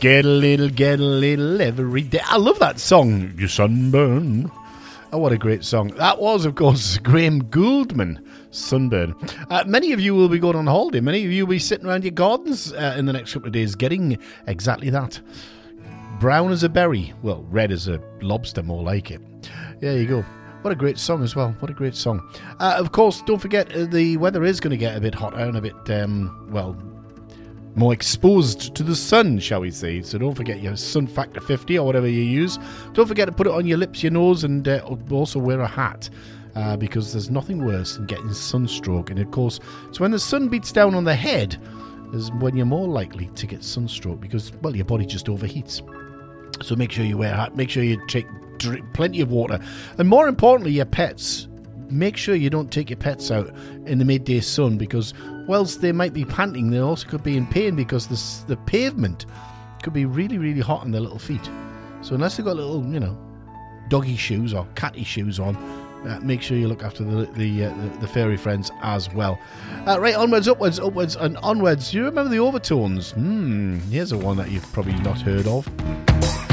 get a little every day. I love that song, You Sunburn. Oh, what a great song. That was, of course, Graham Gouldman, Sunburn. Many of you will be going on holiday. Many of you will be sitting around your gardens in the next couple of days getting exactly that. Brown as a berry. Well, red as a lobster, more like it. There you go. What a great song as well. What a great song. Of course, don't forget, the weather is going to get a bit hotter and a bit, more exposed to the sun, shall we say. So don't forget your sun factor 50 or whatever you use. Don't forget to put it on your lips, your nose, and also wear a hat. Because there's nothing worse than getting sunstroke. And of course, it's when the sun beats down on the head is when you're more likely to get sunstroke because, well, your body just overheats. So make sure you wear a hat. Make sure you drink plenty of water. And more importantly, your pets. Make sure you don't take your pets out in the midday sun because whilst they might be panting, they also could be in pain because the pavement could be really, really hot on their little feet. So unless they've got little, doggy shoes or catty shoes on, make sure you look after the furry friends as well. Right, onwards, upwards, and onwards. Do you remember the Overtones? Here's a one that you've probably not heard of.